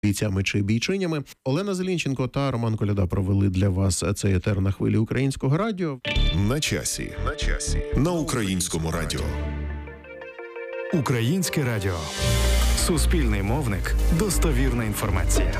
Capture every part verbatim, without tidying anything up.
бійцями чи бійчинями. Олена Зелінченко та Роман Коляда провели для вас цей етер на хвилі Українського радіо. На часі. На часі. На Українському радіо. Українське радіо. Суспільний мовник. Достовірна інформація.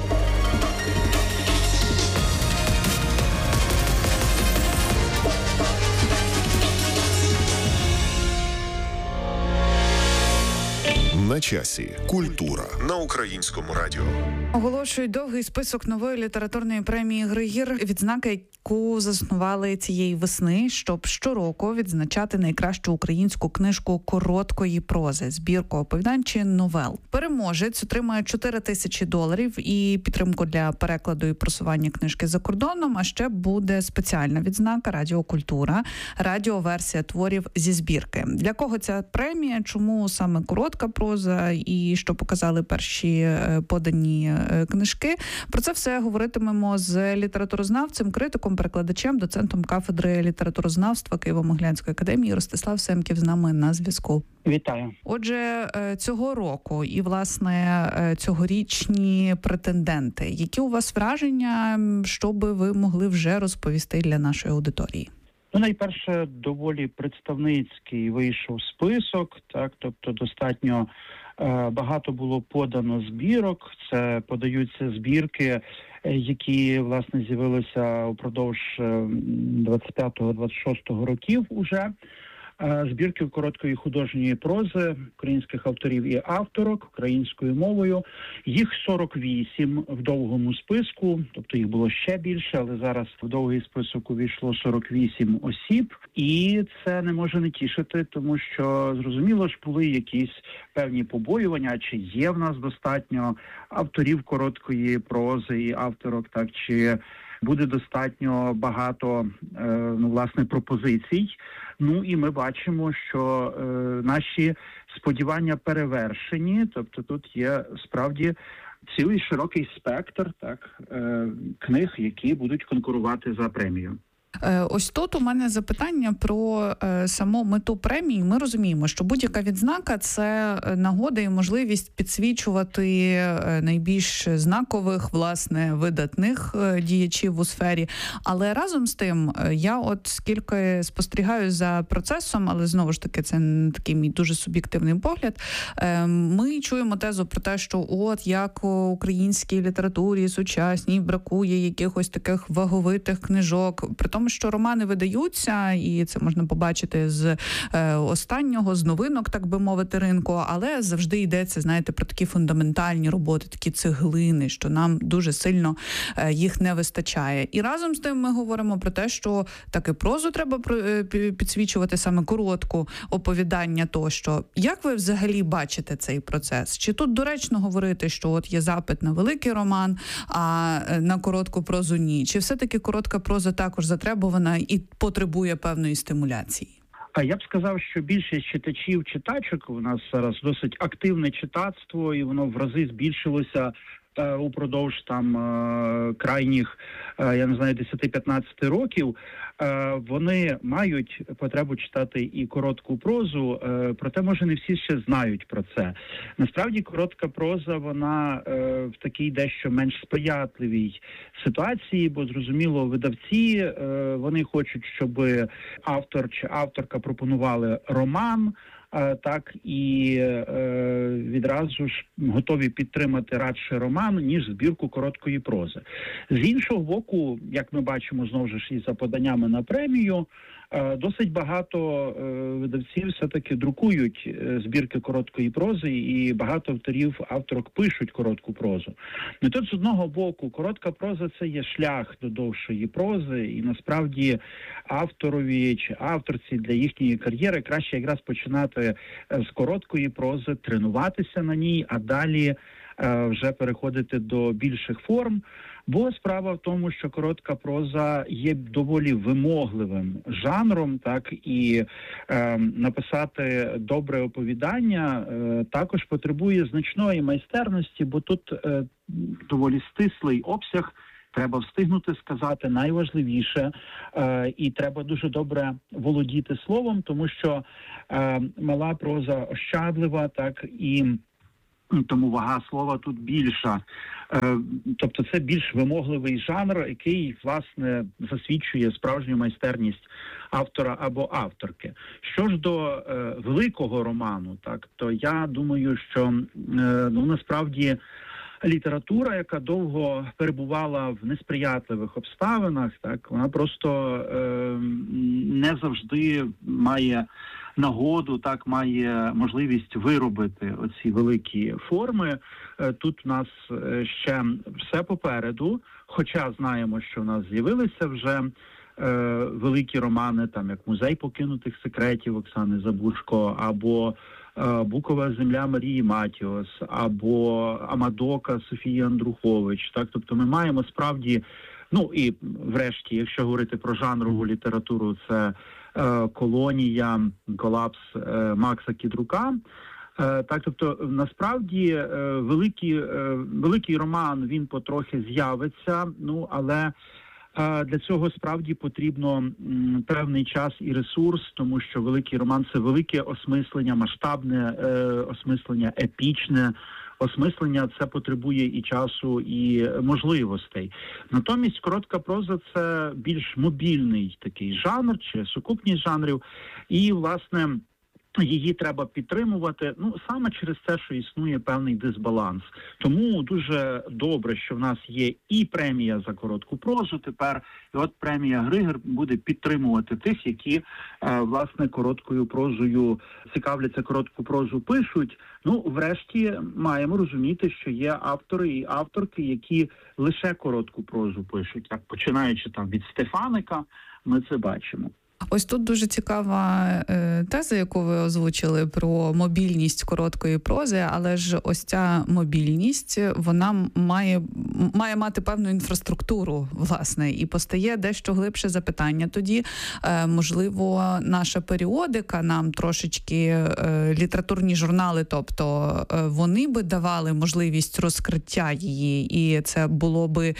На часі. Культура на Українському радіо. Оголошують довгий список нової літературної премії «Григір», відзнака, яку заснували цієї весни, щоб щороку відзначати найкращу українську книжку короткої прози, збірку оповідань чи новел. Переможець отримає чотири тисячі доларів і підтримку для перекладу і просування книжки за кордоном, а ще буде спеціальна відзнака «Радіо Культура», радіоверсія творів зі збірки. Для кого ця премія, чому саме коротка проза і що показали перші подані книжки. Про це все говоритимемо з літературознавцем, критиком, перекладачем, доцентом кафедри літературознавства Києво-Могилянської академії Ростислав Семків з нами на зв'язку. Вітаю. Отже, цього року і, власне, цьогорічні претенденти. Які у вас враження, що би ви могли вже розповісти для нашої аудиторії? Ну, найперше, доволі представницький вийшов список, так, тобто достатньо е, багато було подано збірок. Це подаються збірки, е, які, власне, з'явилися упродовж двадцять п'ятого - двадцять шостого років уже. Збірки короткої художньої прози українських авторів і авторок українською мовою. Їх сорок вісім в довгому списку, тобто їх було ще більше, але зараз в довгий список увійшло сорок вісім осіб. І це не може не тішити, тому що, зрозуміло ж, були якісь певні побоювання, чи є в нас достатньо авторів короткої прози і авторок, так, чи буде достатньо багато, е, ну, власне, пропозицій. Ну і ми бачимо, що е, наші сподівання перевершені, тобто тут є справді цілий широкий спектр, так, е, книг, які будуть конкурувати за премію. Ось тут у мене запитання про е, саму мету премії. Ми розуміємо, що будь-яка відзнака – це нагода і можливість підсвічувати найбільш знакових, власне, видатних діячів у сфері. Але разом з тим, я от скільки спостерігаю за процесом, але знову ж таки, це такий мій дуже суб'єктивний погляд, е, ми чуємо тезу про те, що от як у українській літературі сучасній бракує якихось таких ваговитих книжок, при тому, що романи видаються, і це можна побачити з е, останнього, з новинок, так би мовити, ринку, але завжди йдеться, знаєте, про такі фундаментальні роботи, такі цеглини, що нам дуже сильно е, їх не вистачає. І разом з тим ми говоримо про те, що таки прозу треба е, підсвічувати, саме коротку, оповідання тощо. Як ви взагалі бачите цей процес? Чи тут доречно говорити, що от є запит на великий роман, а на коротку прозу ні? Чи все-таки коротка проза також затребувана і потребує певної стимуляції? А я б сказав, що більшість читачів, читачок, у нас зараз досить активне читацтво, і воно в рази збільшилося е, упродовж там е, крайніх, е, я не знаю, десять-п'ятнадцять років. Е, вони мають потребу читати і коротку прозу, е, проте, може, не всі ще знають про це. Насправді, коротка проза, вона е, в такій дещо менш сприятливій ситуації, бо, зрозуміло, видавці, е, вони хочуть, щоб автор чи авторка пропонували роман, е, так, і е, відразу ж готові підтримати радше роман, ніж збірку короткої прози. З іншого боку, як ми бачимо, знову ж і за поданнями на премію, досить багато видавців все-таки друкують збірки короткої прози, і багато авторів, авторок пишуть коротку прозу. Ну, тут, з одного боку, коротка проза – це є шлях до довшої прози, і насправді авторові чи авторці для їхньої кар'єри краще якраз починати з короткої прози, тренуватися на ній, а далі вже переходити до більших форм. Бо справа в тому, що коротка проза є доволі вимогливим жанром, так, і е, написати добре оповідання е, також потребує значної майстерності, бо тут е, доволі стислий обсяг, треба встигнути сказати найважливіше, е, і треба дуже добре володіти словом, тому що е, мала проза ощадлива, так, і тому вага слова тут більша. Тобто це більш вимогливий жанр, який, власне, засвідчує справжню майстерність автора або авторки. Що ж до е, великого роману, так, то я думаю, що е, ну, насправді література, яка довго перебувала в несприятливих обставинах, так, вона просто е, не завжди має нагоду, так, має можливість виробити оці великі форми. Тут у нас ще все попереду, хоча знаємо, що в нас з'явилися вже е, великі романи, там як «Музей покинутих секретів» Оксани Забужко, або е, «Букова земля» Марії Матіос, або «Амадока» Софії Андрухович. Так, тобто ми маємо справді, ну і врешті, якщо говорити про жанрову літературу, це е, «Колонія», «Колапс» е, Макса Кідрука. Так, тобто, насправді, великий, великий роман, він потрохи з'явиться, ну, але для цього справді потрібно певний час і ресурс, тому що великий роман – це велике осмислення, масштабне осмислення, епічне осмислення, це потребує і часу, і можливостей. Натомість коротка проза – це більш мобільний такий жанр, чи сукупність жанрів, і, власне, її треба підтримувати, ну, саме через те, що існує певний дисбаланс. Тому дуже добре, що в нас є і премія за коротку прозу тепер, і от премія Григор буде підтримувати тих, які, е, власне, короткою прозою цікавляться, коротку прозу пишуть. Ну, врешті, маємо розуміти, що є автори і авторки, які лише коротку прозу пишуть. Так, починаючи там від Стефаника, ми це бачимо. Ось тут дуже цікава е, теза, яку ви озвучили про мобільність короткої прози, але ж ось ця мобільність, вона має, має мати певну інфраструктуру, власне, і постає дещо глибше запитання. Тоді, е, можливо, наша періодика, нам трошечки е, літературні журнали, тобто е, вони би давали можливість розкриття її, і це було би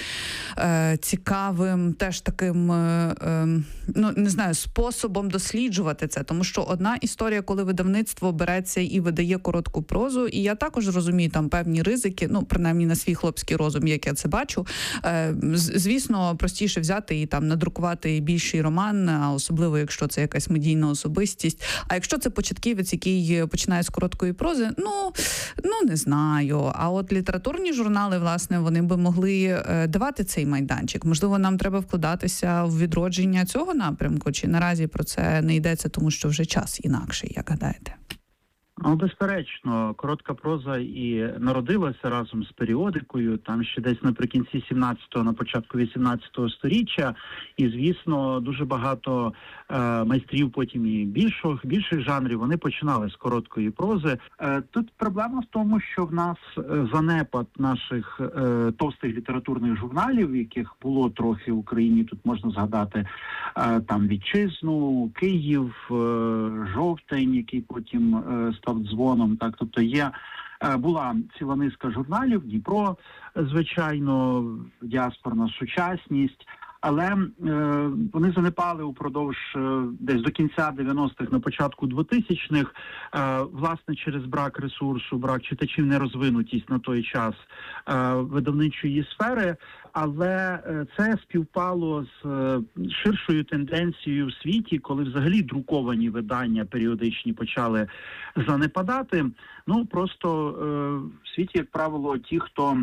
е, цікавим теж таким, е, е, ну, не знаю, способом досліджувати це, тому що одна історія, коли видавництво береться і видає коротку прозу, і я також розумію там певні ризики, ну, принаймні на свій хлопський розум, як я це бачу. Е, звісно, простіше взяти і там надрукувати більший роман, а особливо, якщо це якась медійна особистість. А якщо це початківець, який починає з короткої прози, ну, ну не знаю. А от літературні журнали, власне, вони би могли давати цей майданчик. Можливо, нам треба вкладатися в відродження цього напрямку, чи наразі про це не йдеться, тому що вже час інакший, як гадаєте? Ну, безперечно, коротка проза і народилася разом з періодикою, там ще десь наприкінці сімнадцятого, на початку вісімнадцятого сторіччя, і, звісно, дуже багато е, майстрів потім і більших, більших жанрів, вони починали з короткої прози. Е, тут проблема в тому, що в нас занепад наших е, товстих літературних журналів, яких було трохи в Україні, тут можна згадати е, там «Вітчизну», «Київ», е, «Жовтень», який потім е, став дзвоном, так, тобто є, була ціла низка журналів, Дніпро, звичайно, діаспорна сучасність, але е, вони занепали упродовж е, десь до кінця дев'яностих, на початку двотисячних, е, власне, через брак ресурсу, брак читачів, нерозвинутість на той час е, видавничої сфери, але е, це співпало з е, ширшою тенденцією в світі, коли взагалі друковані видання періодичні почали занепадати. Ну, просто е, в світі, як правило, ті, хто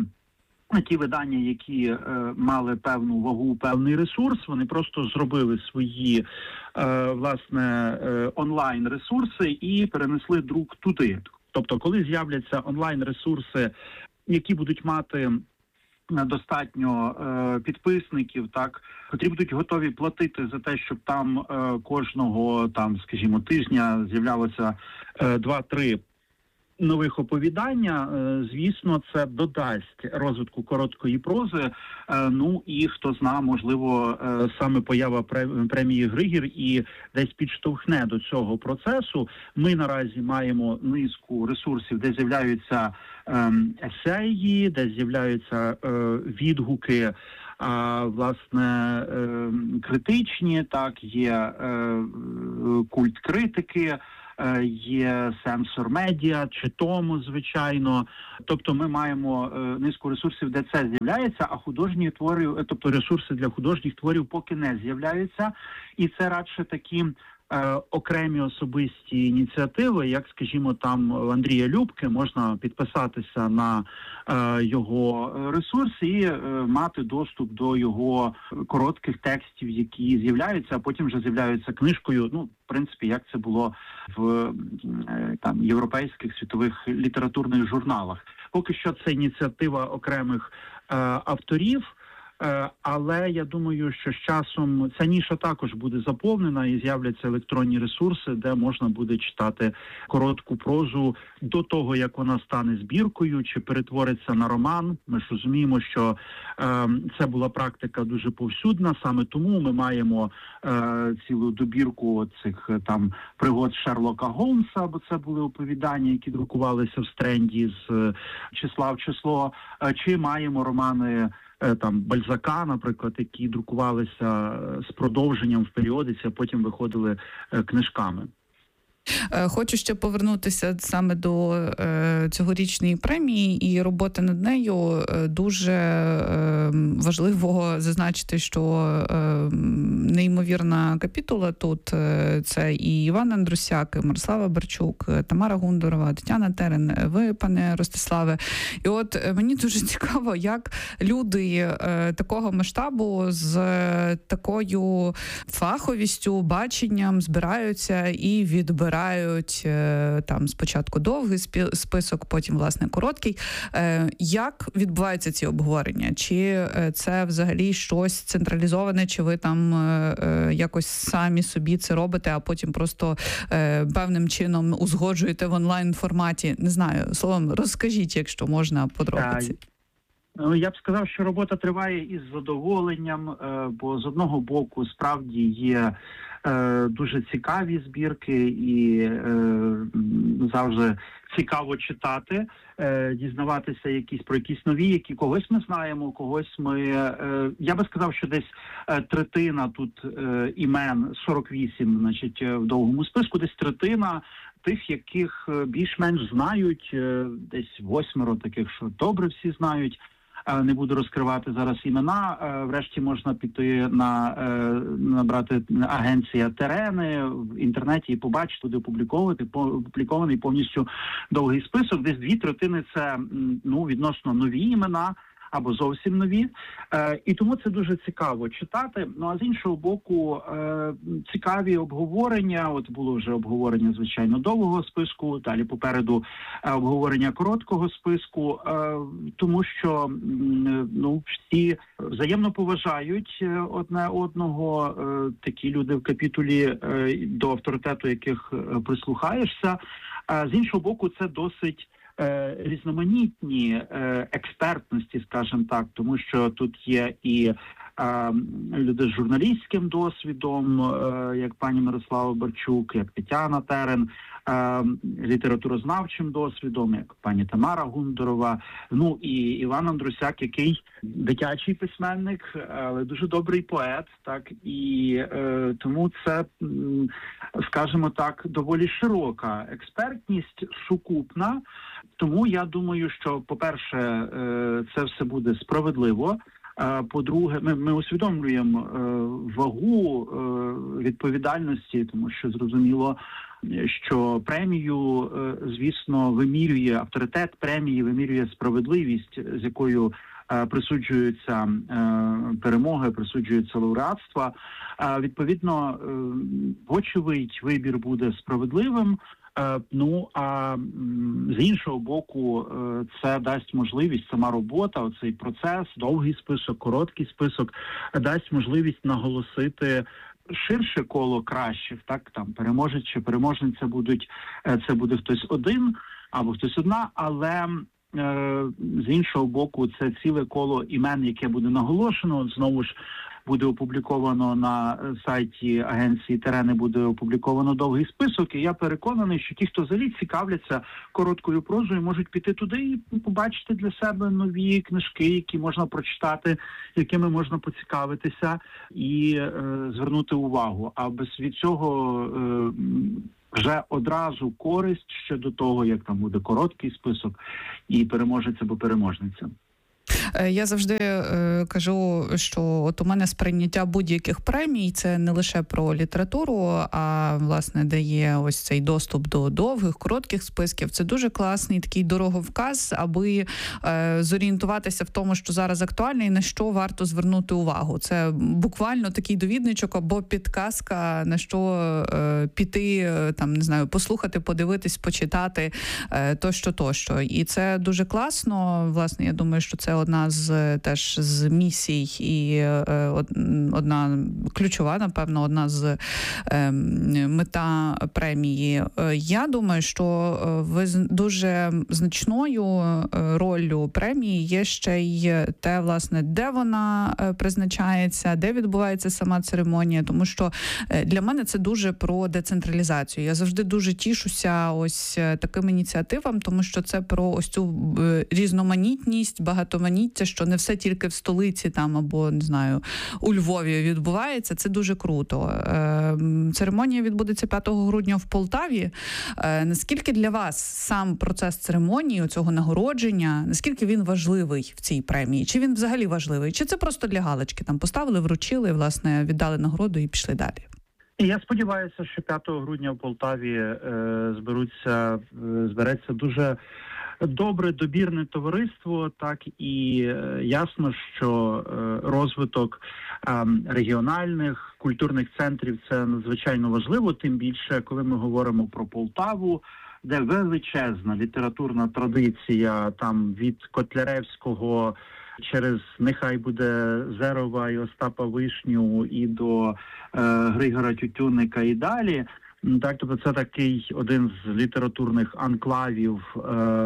ті видання, які е, мали певну вагу, певний ресурс, вони просто зробили свої, е, власне, е, онлайн-ресурси і перенесли друк туди. Тобто, коли з'являться онлайн-ресурси, які будуть мати достатньо е, підписників, так, котрі будуть готові платити за те, щоб там е, кожного, там, скажімо, тижня з'являлося е, два-три нових оповідання, звісно, це додасть розвитку короткої прози. Ну і хто зна, можливо, саме поява премії Григір і десь підштовхне до цього процесу. Ми наразі маємо низку ресурсів, де з'являються есеї, де з'являються відгуки, а, власне, критичні, так, є культ критики. є Сенсор Медіа чи Тому, звичайно. Тобто ми маємо низку ресурсів, де це з'являється, а художні твори, тобто ресурси для художніх творів поки не з'являються. І це радше такі Е, окремі особисті ініціативи, як, скажімо, там Андрія Любки, можна підписатися на е, його ресурс і е, мати доступ до його коротких текстів, які з'являються, а потім вже з'являються книжкою. Ну, в принципі, як це було в е, там європейських світових літературних журналах. Поки що це ініціатива окремих е, авторів. Але я думаю, що з часом ця ніша також буде заповнена і з'являться електронні ресурси, де можна буде читати коротку прозу до того, як вона стане збіркою чи перетвориться на роман. Ми ж розуміємо, що е, це була практика дуже повсюдна, саме тому ми маємо е, цілу добірку цих там пригод Шерлока Голмса, бо це були оповідання, які друкувалися в Стренді з числа в число, чи маємо романи там Бальзака, наприклад, які друкувалися з продовженням в періодиці, а потім виходили книжками. Хочу ще повернутися саме до е, цьогорічної премії і роботи над нею. Дуже е, важливо зазначити, що е, неймовірна капітула тут е, це і Іван Андрусяк, і Мирослава Барчук, Тамара Гундорова, Тетяна Терен, ви, пане Ростиславе. І от е, мені дуже цікаво, як люди е, такого масштабу з е, такою фаховістю, баченням збираються і відбирають там спочатку довгий список, потім, власне, короткий. Як відбуваються ці обговорення? Чи це взагалі щось централізоване, чи ви там якось самі собі це робите, а потім просто певним чином узгоджуєте в онлайн-форматі? Не знаю, словом, розкажіть, якщо можна, подробиці. Я б сказав, що робота триває із задоволенням, бо з одного боку справді є дуже цікаві збірки і завжди цікаво читати, дізнаватися якісь про якісь нові, які когось ми знаємо, когось ми... Я би сказав, що десь третина тут імен, сорок вісім, значить, в довгому списку, десь третина тих, яких більш-менш знають, десь восьмеро таких, що добре всі знають. Не буду розкривати зараз імена. Врешті можна піти на набрати агенція Терени в інтернеті і побачити, туди опубліковувати опублікований повністю довгий список. Десь дві третини це ну відносно нові імена або зовсім нові. Е, і тому це дуже цікаво читати. Ну, а з іншого боку, е, цікаві обговорення. От було вже обговорення, звичайно, довгого списку, далі попереду е, обговорення короткого списку, е, тому що е, ну, всі взаємно поважають одне одного. Е, такі люди в капітулі, е, до авторитету яких е, прислухаєшся. А з іншого боку, це досить різноманітні експертності, скажімо так, тому що тут є і люди з журналістським досвідом, як пані Мирослава Барчук, як Тетяна Терен, літературознавчим досвідом, як пані Тамара Гундорова, ну і Іван Андрусяк, який дитячий письменник, але дуже добрий поет, так, і е, тому це, скажімо так, доволі широка експертність, сукупна. Тому я думаю, що, по-перше, е, це все буде справедливо. По-друге, ми, ми усвідомлюємо е, вагу е, відповідальності, тому що зрозуміло, що премію, е, звісно, вимірює авторитет премії, вимірює справедливість, з якою е, присуджуються е, перемоги, присуджуються лауреатства. Е, відповідно, е, вочевидь, вибір буде справедливим. Ну, а з іншого боку, це дасть можливість, сама робота, оцей процес, довгий список, короткий список, дасть можливість наголосити ширше коло кращих, так, там, переможець чи переможниця будуть, це буде хтось один або хтось одна, але з іншого боку, це ціле коло імен, яке буде наголошено, знову ж, буде опубліковано на сайті агенції Терени, буде опубліковано довгий список, і я переконаний, що ті, хто взагалі цікавляться короткою прозою, можуть піти туди і побачити для себе нові книжки, які можна прочитати, якими можна поцікавитися і е, звернути увагу. А без від цього е, вже одразу користь ще до того, як там буде короткий список і переможець або переможниця. Я завжди е, кажу, що от у мене сприйняття будь-яких премій – це не лише про літературу, а, власне, де є ось цей доступ до довгих, коротких списків. Це дуже класний такий дороговказ, аби е, зорієнтуватися в тому, що зараз актуально і на що варто звернути увагу. Це буквально такий довідничок або підказка, на що е, піти, там, не знаю, послухати, подивитись, почитати, е, тощо, тощо. І це дуже класно. Власне, я думаю, що це одна з теж з місій і е, одна ключова, напевно, одна з е, мета премії. Я думаю, що ви дуже значною роллю премії є ще й те, власне, де вона призначається, де відбувається сама церемонія, тому що для мене це дуже про децентралізацію. Я завжди дуже тішуся ось таким ініціативам, тому що це про ось цю різноманітність, багатоманіття, що не все тільки в столиці там або, не знаю, у Львові відбувається. Це дуже круто. Церемонія відбудеться п'ятого грудня в Полтаві. Наскільки для вас сам процес церемонії, цього нагородження, наскільки він важливий в цій премії? Чи він взагалі важливий? Чи це просто для галочки? Там поставили, вручили, власне, віддали нагороду і пішли далі? Я сподіваюся, що п'ятого грудня в Полтаві е, зберуться, е, збереться дуже добре, добірне товариство, так і е, ясно, що е, розвиток е, регіональних культурних центрів – це надзвичайно важливо, тим більше, коли ми говоримо про Полтаву, де величезна літературна традиція, там від Котляревського через нехай буде Зерова і Остапа Вишню і до е, Григора Тютюнника і далі. Так, тобто це такий один з літературних анклавів е,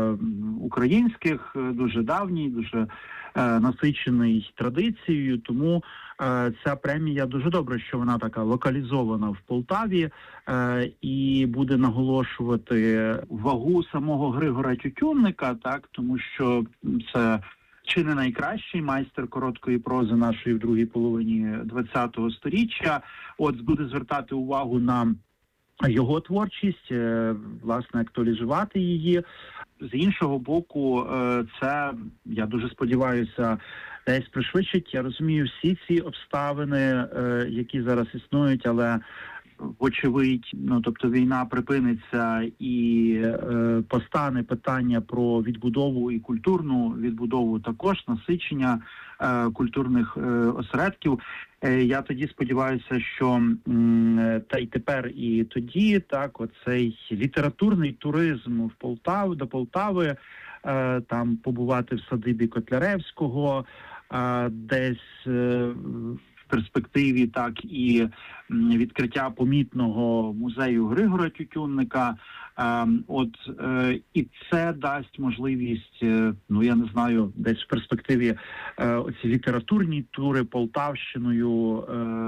українських, дуже давній, дуже е, насичений традицією, тому е, ця премія дуже добре, що вона така локалізована в Полтаві е, і буде наголошувати вагу самого Григора Тютюнника, так, тому що це чи не найкращий майстер короткої прози нашої в другій половині ХХ сторіччя. От буде звертати увагу на його творчість, власне, актуалізувати її. З іншого боку, це, я дуже сподіваюся, десь пришвидшить. Я розумію всі ці обставини, які зараз існують, але вочевидь, ну, тобто війна припиниться і е, постане питання про відбудову і культурну відбудову, також насичення е, культурних е, осередків. Е, я тоді сподіваюся, що м, та й тепер і тоді, так, оцей літературний туризм в Полтаву, до Полтави, е, там побувати в садибі Котляревського, е, десь е, перспективі, так і відкриття помітного музею Григора Тютюнника. От і це дасть можливість, ну я не знаю, десь в перспективі оці літературні тури Полтавщиною,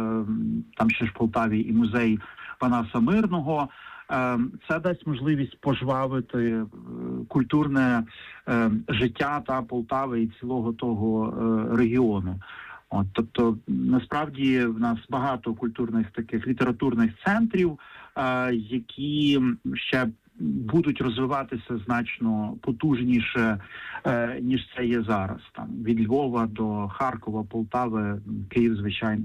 там ще ж в Полтаві і музей Панаса Мирного. Це дасть можливість пожвавити культурне життя та Полтави і цілого того регіону. От, тобто, насправді, в нас багато культурних таких літературних центрів, е, які ще будуть розвиватися значно потужніше, е, ніж це є зараз. Там від Львова до Харкова, Полтави, Київ, звичайно.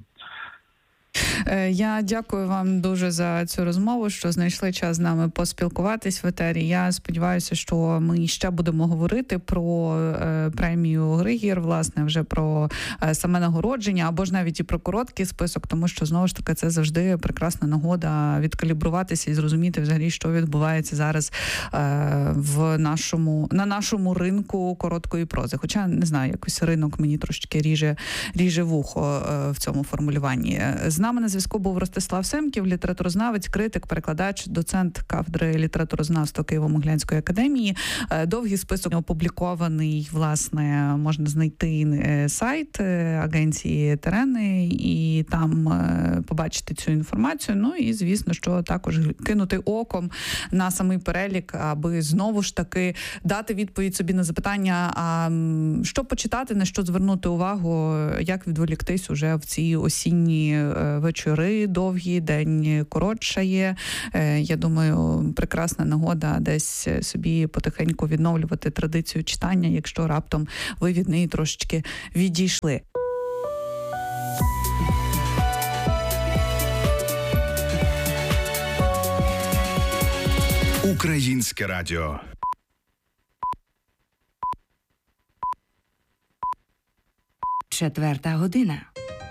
Я дякую вам дуже за цю розмову, що знайшли час з нами поспілкуватись в етері. Я сподіваюся, що ми ще будемо говорити про е, премію Григір, власне, вже про е, саме нагородження, або ж навіть і про короткий список, тому що, знову ж таки, це завжди прекрасна нагода відкалібруватися і зрозуміти взагалі, що відбувається зараз е, в нашому, на нашому ринку короткої прози. Хоча, не знаю, якось ринок мені трошки ріже, ріже вухо е, в цьому формулюванні. З нами на зв'язку був Ростислав Семків, літературознавець, критик, перекладач, доцент кафедри літературознавства Києво-Могилянської академії. Довгий список опублікований, власне, можна знайти сайт агенції Терени і там побачити цю інформацію. Ну і, звісно, що також кинути оком на самий перелік, аби знову ж таки дати відповідь собі на запитання, а що почитати, на що звернути увагу, як відволіктись уже в ці осінні вечори вечори довгі, день коротшає. Я думаю, прекрасна нагода десь собі потихеньку відновлювати традицію читання, якщо раптом ви від неї трошечки відійшли. Українське радіо. Четверта година.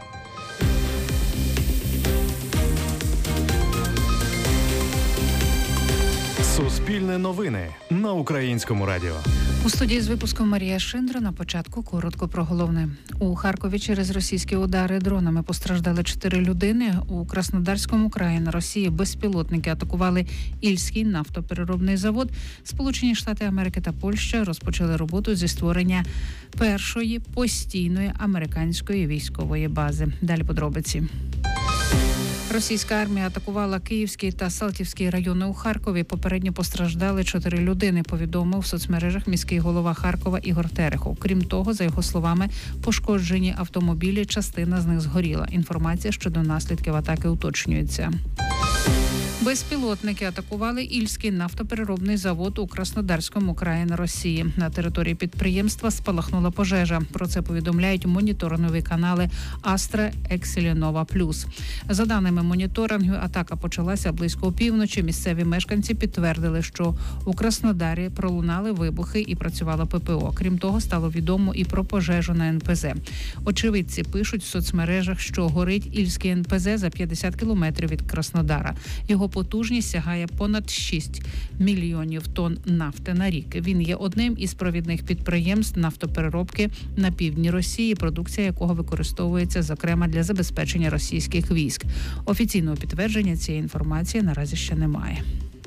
Суспільне новини на Українському радіо. У студії з випуском Марія Шиндра. На початку коротко про головне. У Харкові через російські удари дронами постраждали чотири людини. У Краснодарському краї на Росії безпілотники атакували Ільський нафтопереробний завод. Сполучені Штати Америки та Польща розпочали роботу зі створення першої постійної американської військової бази. Далі подробиці. Російська армія атакувала Київський та Салтівський райони у Харкові. Попередньо постраждали чотири людини, повідомив в соцмережах міський голова Харкова Ігор Терехов. Крім того, за його словами, пошкоджені автомобілі, частина з них згоріла. Інформація щодо наслідків атаки уточнюється. Безпілотники атакували Ільський нафтопереробний завод у Краснодарському краї на Росії. На території підприємства спалахнула пожежа. Про це повідомляють моніторингові канали Астра, Екселі, Нова Плюс. За даними моніторингу, атака почалася близько опівночі. Місцеві мешканці підтвердили, що у Краснодарі пролунали вибухи і працювало ППО. Крім того, стало відомо і про пожежу на ен пе зе. Очевидці пишуть в соцмережах, що горить Ільський ен пе зе за п'ятдесят кілометрів від Краснодара. Його потужність сягає понад шість мільйонів тонн нафти на рік. Він є одним із провідних підприємств нафтопереробки на півдні Росії, продукція якого використовується, зокрема, для забезпечення російських військ. Офіційного підтвердження цієї інформації наразі ще немає.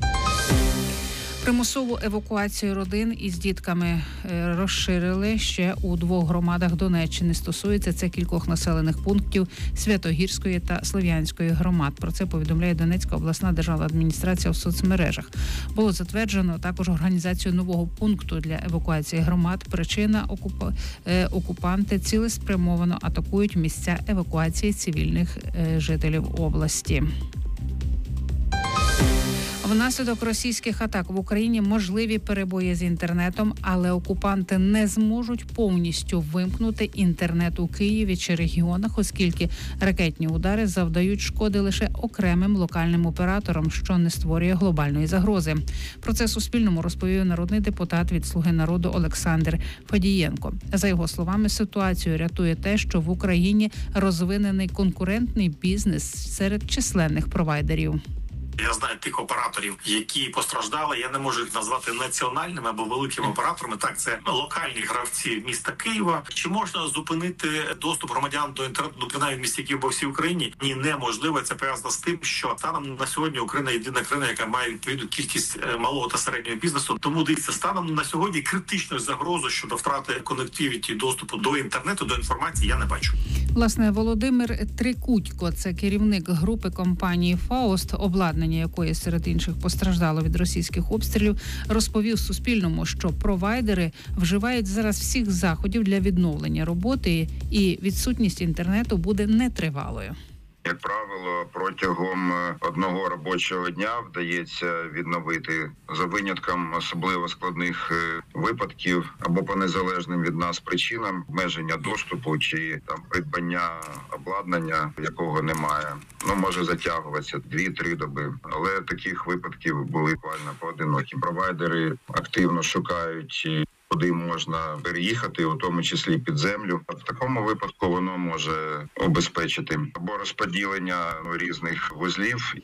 Примусову евакуацію родин із дітками розширили ще у двох громадах Донеччини. Стосується це кількох населених пунктів Святогірської та Слов'янської громад. Про це повідомляє Донецька обласна державна адміністрація в соцмережах. Було затверджено також організацію нового пункту для евакуації громад. Причина окуп... окупанти цілеспрямовано атакують місця евакуації цивільних жителів області. Внаслідок російських атак в Україні можливі перебої з інтернетом, але окупанти не зможуть повністю вимкнути інтернет у Києві чи регіонах, оскільки ракетні удари завдають шкоди лише окремим локальним операторам, що не створює глобальної загрози. Про це Суспільному розповів народний депутат від «Слуги народу» Олександр Фадієнко. За його словами, ситуацію рятує те, що в Україні розвинений конкурентний бізнес серед численних провайдерів. Я знаю тих операторів, які постраждали. Я не можу їх назвати національними або великими операторами. Так, це локальні гравці міста Києва. Чи можна зупинити доступ громадян до інтернету, ну, принаймні в місті Києва, по всій Україні? Ні, неможливо. Це пов'язано з тим, що станом на сьогодні Україна єдина країна, яка має відповідну кількість малого та середнього бізнесу. Тому дивіться, станом на сьогодні критичної загрози щодо втрати конективіті, доступу до інтернету, до інформації я не бачу. Власне, Володимир Трикутько, це керівник групи компанії «Фауст», обладнання якої серед інших постраждало від російських обстрілів, розповів Суспільному, що провайдери вживають зараз всіх заходів для відновлення роботи, і відсутність інтернету буде нетривалою. Як правило, протягом одного робочого дня вдається відновити, за винятком особливо складних випадків або по незалежним від нас причинам, обмеження доступу чи там придбання обладнання, якого немає. Ну, може затягуватися дві-три доби. Але таких випадків були буквально поодинокі. Провайдери активно шукають, куди можна переїхати, у тому числі під землю. В такому випадку воно може обезпечити або розподілення різних вузлів.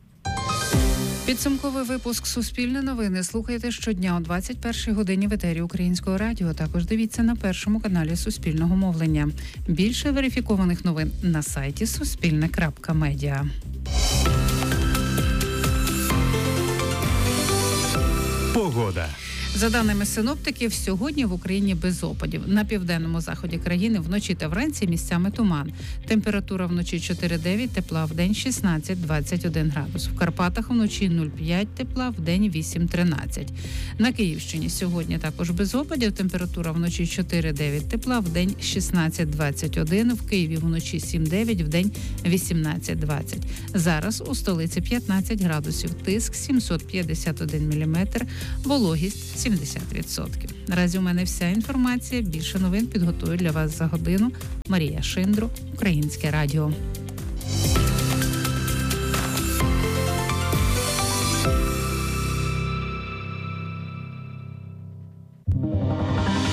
Підсумковий випуск «Суспільне новини» слухайте щодня о двадцять першій годині в етері Українського радіо. Також дивіться на першому каналі Суспільного мовлення. Більше верифікованих новин на сайті суспільне крапка медіа. Погода. За даними синоптиків, сьогодні в Україні без опадів. На південному заході країни вночі та вранці місцями туман. Температура вночі чотири-дев'ять, тепла, вдень шістнадцять-двадцять один градус. В Карпатах вночі нуль-п'ять, тепла, вдень вісім-тринадцять. На Київщині сьогодні також без опадів. Температура вночі чотири-дев'ять, тепла, вдень шістнадцять-двадцять один. В Києві вночі сім-дев'ять, вдень вісімнадцять-двадцять. Зараз у столиці п'ятнадцять градусів, тиск сімсот п'ятдесят один міліметр, вологість сімдесят відсотків. Наразі у мене вся інформація. Більше новин підготую для вас за годину. Марія Шиндру, Українське радіо.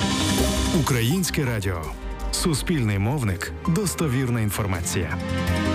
Українське радіо. Суспільний мовник. Достовірна інформація.